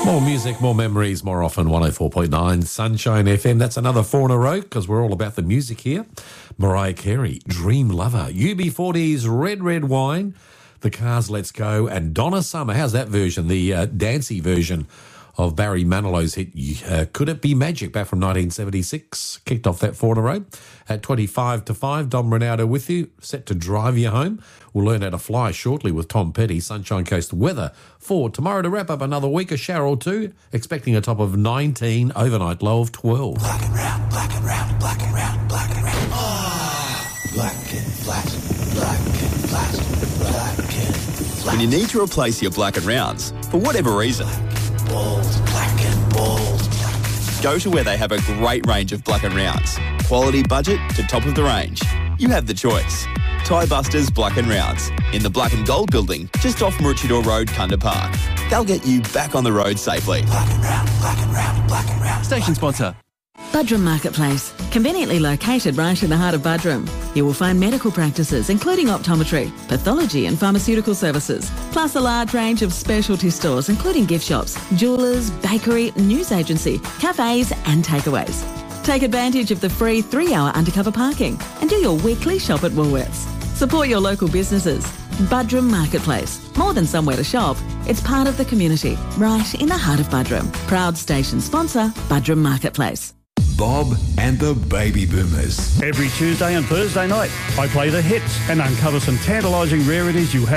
More music, more memories, more often 104.9 Sunshine FM. That's another 4 in a row because we're all about the music here. Mariah Carey, Dream Lover, UB40's Red Red Wine, The Cars Let's Go, and Donna Summer. How's that version? The dancey version of Barry Manilow's hit Could It Be Magic back from 1976. Kicked off that 4 in a row. At 25 to 5, Dom Ronaldo with you, set to drive you home. We'll learn how to fly shortly with Tom Petty. Sunshine Coast weather for tomorrow to wrap up another week, a shower or two. Expecting a top of 19, overnight low of 12. Black and round, black and round, black and round, black and round. Black and flat, black and flat, black and flat. When you need to replace your black and rounds, for whatever reason, Bold, black and bold, black and go to where they have a great range of black and rounds. Quality budget to top of the range. You have the choice. Tyre Busters Black and Rounds in the Black and Gold building just off Maroochydore Road, Kunda Park. They'll get you back on the road safely. black and round, black and round, black and round. Station sponsor. Budrum Marketplace, conveniently located right in the heart of Budrum. You will find medical practices including optometry, pathology and pharmaceutical services, plus a large range of specialty stores including gift shops, jewellers, bakery, news agency, cafes and takeaways. Take advantage of the free 3-hour undercover parking and do your weekly shop at Woolworths. Support your local businesses. Budrum Marketplace. More than somewhere to shop, it's part of the community, right in the heart of Budrum. Proud station sponsor, Budrum Marketplace. Bob and the Baby Boomers. Every Tuesday and Thursday night, I play the hits and uncover some tantalising rarities you have